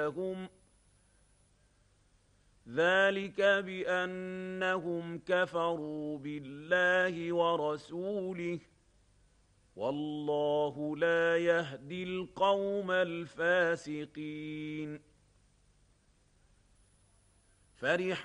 لهم ذلك بأنهم كفروا بالله ورسوله والله لا يهدي القوم الفاسقين. فرح